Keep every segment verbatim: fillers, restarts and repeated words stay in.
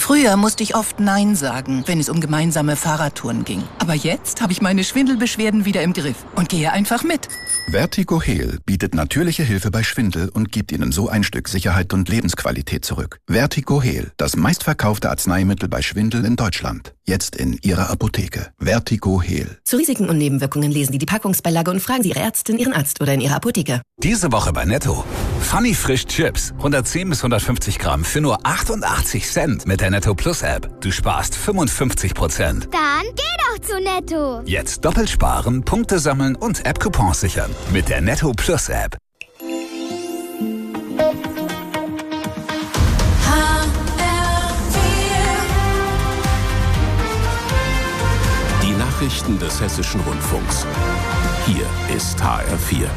Früher musste ich oft Nein sagen, wenn es um gemeinsame Fahrradtouren ging. Aber jetzt habe ich meine Schwindelbeschwerden wieder im Griff und gehe einfach mit. Vertigo-Heal bietet natürliche Hilfe bei Schwindel und gibt Ihnen so ein Stück Sicherheit und Lebensqualität zurück. Vertigo-Heal, das meistverkaufte Arzneimittel bei Schwindel in Deutschland. Jetzt in Ihrer Apotheke. Vertigo-Heal. Zu Risiken und Nebenwirkungen lesen Sie die Packungsbeilage und fragen Sie Ihre Ärztin, Ihren Arzt oder in Ihrer Apotheke. Diese Woche bei Netto. Funny Frisch Chips. hundertzehn bis hundertfünfzig Gramm für nur achtundachtzig Cent mit der Netto Plus App. Du sparst fünfundfünfzig Prozent. Dann geh doch zu Netto. Jetzt doppelt sparen, Punkte sammeln und App-Coupons sichern. Mit der Netto Plus App. Die Nachrichten des Hessischen Rundfunks. Hier ist H R vier.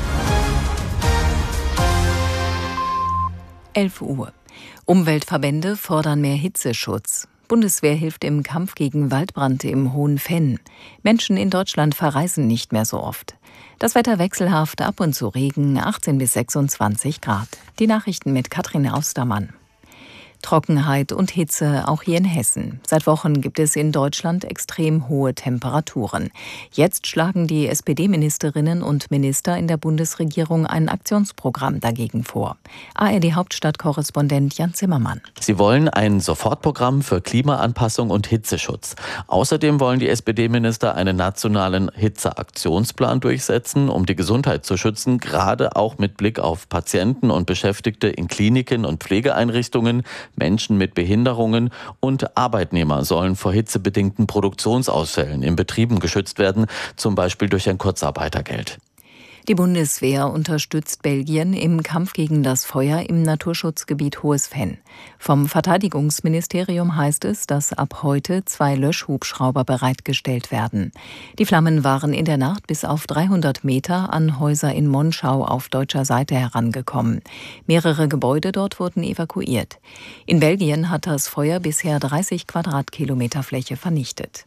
elf Uhr. Umweltverbände fordern mehr Hitzeschutz. Bundeswehr hilft im Kampf gegen Waldbrand im Hohen Venn. Menschen in Deutschland verreisen nicht mehr so oft. Das Wetter wechselhaft, ab und zu Regen, achtzehn bis sechsundzwanzig Grad. Die Nachrichten mit Katrin Austermann. Trockenheit und Hitze auch hier in Hessen. Seit Wochen gibt es in Deutschland extrem hohe Temperaturen. Jetzt schlagen die S P D-Ministerinnen und Minister in der Bundesregierung ein Aktionsprogramm dagegen vor. A R D-Hauptstadtkorrespondent Jan Zimmermann. Sie wollen ein Sofortprogramm für Klimaanpassung und Hitzeschutz. Außerdem wollen die S P D-Minister einen nationalen Hitzeaktionsplan durchsetzen, um die Gesundheit zu schützen, gerade auch mit Blick auf Patienten und Beschäftigte in Kliniken und Pflegeeinrichtungen. Menschen mit Behinderungen und Arbeitnehmer sollen vor hitzebedingten Produktionsausfällen in Betrieben geschützt werden, zum Beispiel durch ein Kurzarbeitergeld. Die Bundeswehr unterstützt Belgien im Kampf gegen das Feuer im Naturschutzgebiet Hohes Venn. Vom Verteidigungsministerium heißt es, dass ab heute zwei Löschhubschrauber bereitgestellt werden. Die Flammen waren in der Nacht bis auf dreihundert Meter an Häuser in Monschau auf deutscher Seite herangekommen. Mehrere Gebäude dort wurden evakuiert. In Belgien hat das Feuer bisher dreißig Quadratkilometer Fläche vernichtet.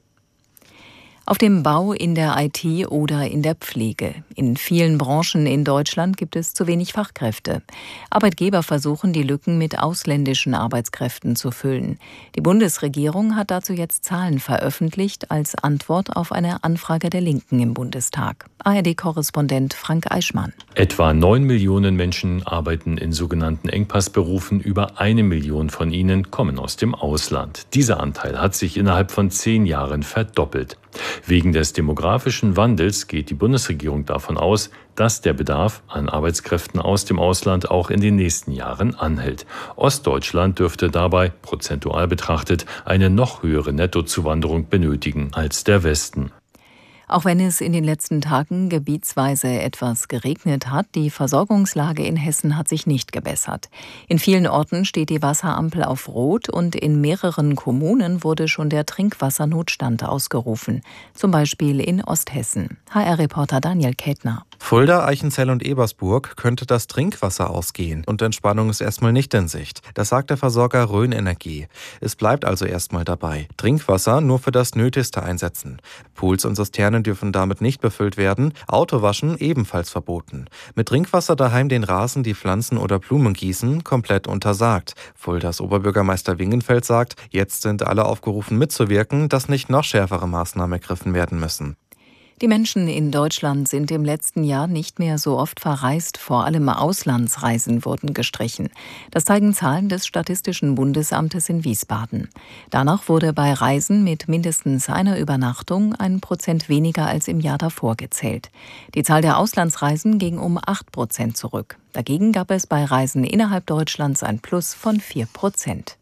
Auf dem Bau, in der I T oder in der Pflege. In vielen Branchen in Deutschland gibt es zu wenig Fachkräfte. Arbeitgeber versuchen, die Lücken mit ausländischen Arbeitskräften zu füllen. Die Bundesregierung hat dazu jetzt Zahlen veröffentlicht als Antwort auf eine Anfrage der Linken im Bundestag. A R D-Korrespondent Frank Eichmann. Etwa neun Millionen Menschen arbeiten in sogenannten Engpassberufen. Über eine Million von ihnen kommen aus dem Ausland. Dieser Anteil hat sich innerhalb von zehn Jahren verdoppelt. Wegen des demografischen Wandels geht die Bundesregierung davon aus, dass der Bedarf an Arbeitskräften aus dem Ausland auch in den nächsten Jahren anhält. Ostdeutschland dürfte dabei, prozentual betrachtet, eine noch höhere Nettozuwanderung benötigen als der Westen. Auch wenn es in den letzten Tagen gebietsweise etwas geregnet hat, die Versorgungslage in Hessen hat sich nicht gebessert. In vielen Orten steht die Wasserampel auf Rot und in mehreren Kommunen wurde schon der Trinkwassernotstand ausgerufen. Zum Beispiel in Osthessen. H R-Reporter Daniel Kätner. Fulda, Eichenzell und Ebersburg könnte das Trinkwasser ausgehen und Entspannung ist erstmal nicht in Sicht. Das sagt der Versorger Rhön Energie. Es bleibt also erstmal dabei. Trinkwasser nur für das Nötigste einsetzen. Pools und Zisternen dürfen damit nicht befüllt werden, Autowaschen ebenfalls verboten. Mit Trinkwasser daheim den Rasen, die Pflanzen oder Blumen gießen, komplett untersagt. Fuldas Oberbürgermeister Wingenfeld sagt, jetzt sind alle aufgerufen mitzuwirken, dass nicht noch schärfere Maßnahmen ergriffen werden müssen. Die Menschen in Deutschland sind im letzten Jahr nicht mehr so oft verreist, vor allem Auslandsreisen wurden gestrichen. Das zeigen Zahlen des Statistischen Bundesamtes in Wiesbaden. Danach wurde bei Reisen mit mindestens einer Übernachtung ein Prozent weniger als im Jahr davor gezählt. Die Zahl der Auslandsreisen ging um acht Prozent zurück. Dagegen gab es bei Reisen innerhalb Deutschlands ein Plus von vier Prozent.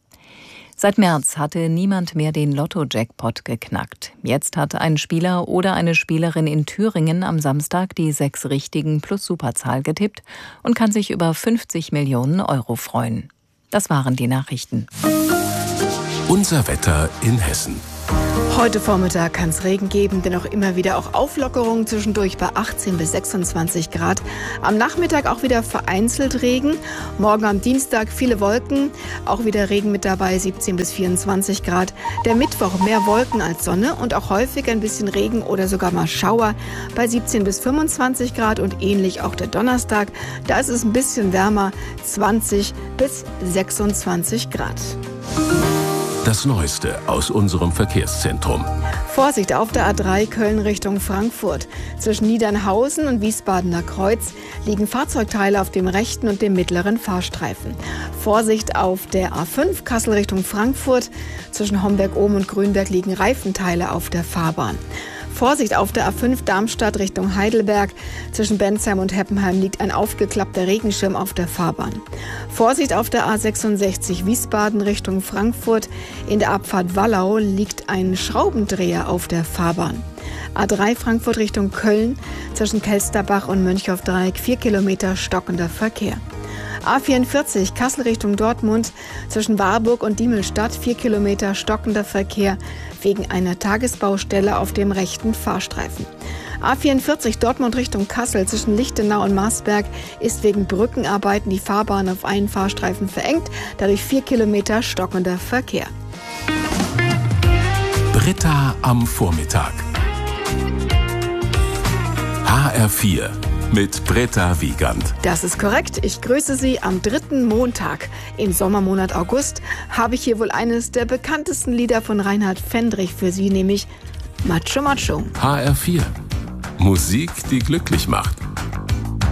Seit März hatte niemand mehr den Lotto-Jackpot geknackt. Jetzt hat ein Spieler oder eine Spielerin in Thüringen am Samstag die sechs richtigen plus Superzahl getippt und kann sich über fünfzig Millionen Euro freuen. Das waren die Nachrichten. Unser Wetter in Hessen. Heute Vormittag kann es Regen geben, dennoch immer wieder auch Auflockerungen zwischendurch bei achtzehn bis sechsundzwanzig Grad. Am Nachmittag auch wieder vereinzelt Regen. Morgen am Dienstag viele Wolken, auch wieder Regen mit dabei, siebzehn bis vierundzwanzig Grad. Der Mittwoch mehr Wolken als Sonne und auch häufig ein bisschen Regen oder sogar mal Schauer bei siebzehn bis fünfundzwanzig Grad und ähnlich auch der Donnerstag. Da ist es ein bisschen wärmer, zwanzig bis sechsundzwanzig Grad. Das Neueste aus unserem Verkehrszentrum. Vorsicht auf der A drei Köln Richtung Frankfurt. Zwischen Niedernhausen und Wiesbadener Kreuz liegen Fahrzeugteile auf dem rechten und dem mittleren Fahrstreifen. Vorsicht auf der A fünf Kassel Richtung Frankfurt. Zwischen Homberg-Ohm und Grünberg liegen Reifenteile auf der Fahrbahn. Vorsicht auf der A fünf Darmstadt Richtung Heidelberg. Zwischen Bensheim und Heppenheim liegt ein aufgeklappter Regenschirm auf der Fahrbahn. Vorsicht auf der A sechsundsechzig Wiesbaden Richtung Frankfurt. In der Abfahrt Wallau liegt ein Schraubendreher auf der Fahrbahn. A drei Frankfurt Richtung Köln. Zwischen Kelsterbach und Mönchhoff-Dreieck vier Kilometer stockender Verkehr. A vierundvierzig Kassel Richtung Dortmund, zwischen Warburg und Diemelstadt vier Kilometer stockender Verkehr wegen einer Tagesbaustelle auf dem rechten Fahrstreifen. A vierundvierzig Dortmund Richtung Kassel zwischen Lichtenau und Marsberg ist wegen Brückenarbeiten die Fahrbahn auf einen Fahrstreifen verengt, dadurch vier Kilometer stockender Verkehr. Britta am Vormittag. H R vier mit Britta Wiegand. Das ist korrekt. Ich grüße Sie am dritten Montag. Im Sommermonat August habe ich hier wohl eines der bekanntesten Lieder von Reinhard Fendrich für Sie, nämlich Macho Macho. H R vier. Musik, die glücklich macht.